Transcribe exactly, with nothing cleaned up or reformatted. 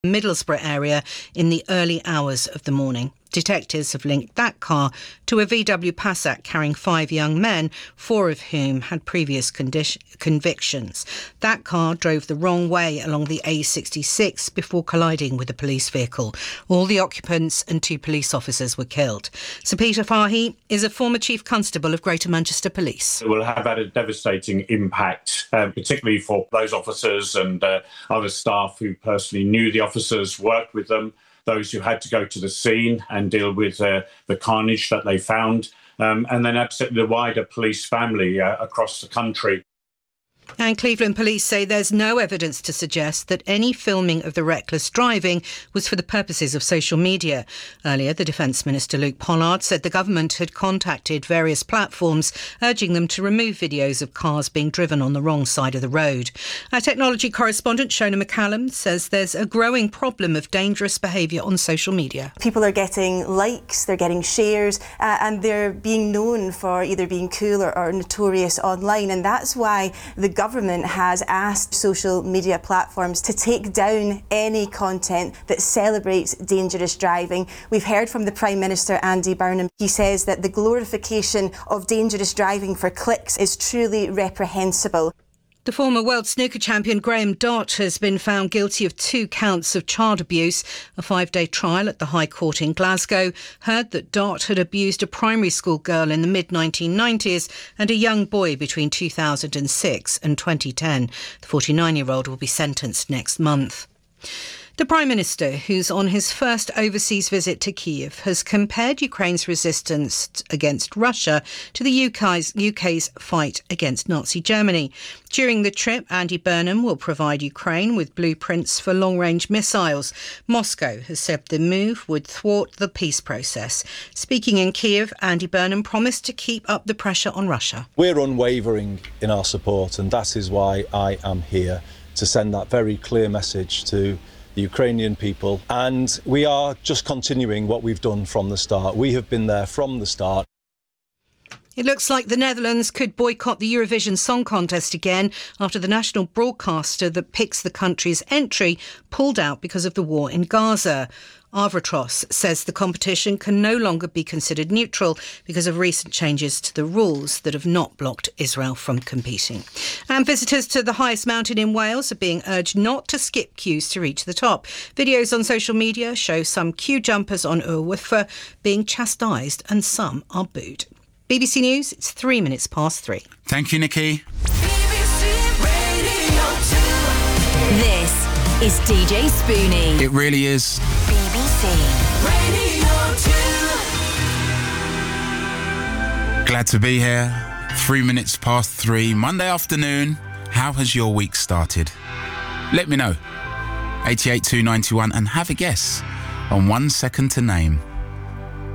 Middlesbrough area in the early hours of the morning. Detectives have linked that car to a V W Passat carrying five young men, four of whom had previous condition- convictions. That car drove the wrong way along the A sixty-six before colliding with a police vehicle. All the occupants and two police officers were killed. Sir Peter Fahey is a former Chief Constable of Greater Manchester Police. It will have had a devastating impact, um, particularly for those officers and uh, other staff who personally knew the officers, worked with them, those who had to go to the scene and deal with uh, the carnage that they found, um, and then absolutely the wider police family uh, across the country. And Cleveland police say there's no evidence to suggest that any filming of the reckless driving was for the purposes of social media. Earlier, the Defence Minister Luke Pollard said the government had contacted various platforms urging them to remove videos of cars being driven on the wrong side of the road. Our technology correspondent Shona McCallum says there's a growing problem of dangerous behaviour on social media. People are getting likes, they're getting shares, uh, and they're being known for either being cool or, or notorious online, and that's why the government has asked social media platforms to take down any content that celebrates dangerous driving. We've heard from the Prime Minister, Andy Burnham. He says that the glorification of dangerous driving for clicks is truly reprehensible. The former world snooker champion Graham Dott has been found guilty of two counts of child abuse. A five-day trial at the High Court in Glasgow heard that Dott had abused a primary school girl in the mid nineteen nineties and a young boy between two thousand six and twenty ten. The forty-nine-year-old will be sentenced next month. The Prime Minister, who's on his first overseas visit to Kyiv, has compared Ukraine's resistance against Russia to the U K's, U K's fight against Nazi Germany. During the trip, Andy Burnham will provide Ukraine with blueprints for long-range missiles. Moscow has said the move would thwart the peace process. Speaking in Kyiv, Andy Burnham promised to keep up the pressure on Russia. We're unwavering in our support, and that is why I am here, to send that very clear message to the Ukrainian people, and we are just continuing what we've done from the start. We have been there from the start. It looks like the Netherlands could boycott the Eurovision Song Contest again after the national broadcaster that picks the country's entry pulled out because of the war in Gaza. Arvatros says the competition can no longer be considered neutral because of recent changes to the rules that have not blocked Israel from competing. And visitors to the highest mountain in Wales are being urged not to skip queues to reach the top. Videos on social media show some queue jumpers on Yr Wyddfa being chastised and some are booed. B B C News, it's three minutes past three. Thank you, Nikki. This is D J Spoonie. It really is. B B C Radio two. Glad to be here. Three minutes past three, Monday afternoon. How has your week started? Let me know. eight eight two nine one and have a guess on one second to name.